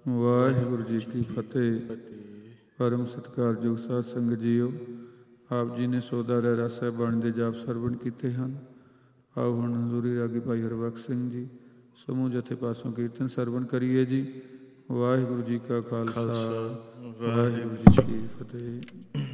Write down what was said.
ਵਾਹਿਗੁਰੂ ਜੀ ਕੀ ਫਤਿਹ। ਪਰਮ ਸਤਿਕਾਰਯੋਗ ਸਾਧ ਸੰਗਤ ਜੀਓ, ਆਪ ਜੀ ਨੇ ਸੋਦਾ ਰਹਿਰਾਸ ਸਾਹਿਬ ਬਾਣੀ ਦੇ ਜਾਪ ਸਰਵਣ ਕੀਤੇ ਹਨ। ਆਓ ਹੁਣ ਹਜ਼ੂਰੀ ਰਾਗੀ ਭਾਈ ਹਰਬਖਸ਼ ਸਿੰਘ ਜੀ ਸਮੂਹ ਜਥੇ ਪਾਸੋਂ ਕੀਰਤਨ ਸਰਵਣ ਕਰੀਏ ਜੀ। ਵਾਹਿਗੁਰੂ ਜੀ ਕਾ ਖਾਲਸਾ, ਵਾਹਿਗੁਰੂ ਜੀ ਕੀ ਫਤਿਹ।